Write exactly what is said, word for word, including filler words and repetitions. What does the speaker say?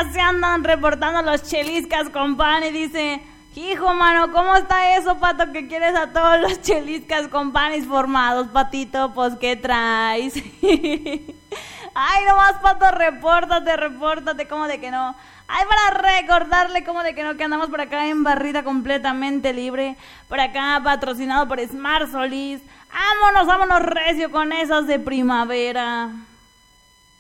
ya se andan reportando los cheliscas, compadre. Dice, hijo, mano, ¿cómo está eso, Pato, que quieres a todos los cheliscas, compadres formados, Patito? Pues, ¿qué traes? Ay, nomás, Pato, repórtate, repórtate, ¿cómo de que no? Ay, para recordarle cómo de que no, que andamos por acá en barrida completamente libre. Por acá patrocinado por Smart Solís. Vámonos, vámonos recio con esas de primavera.